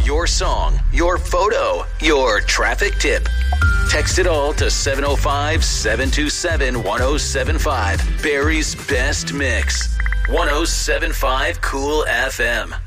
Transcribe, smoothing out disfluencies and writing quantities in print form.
your song, your photo, your traffic tip. Text it all to 705-727-1075. Barrie's Best Mix. 1075 Cool FM.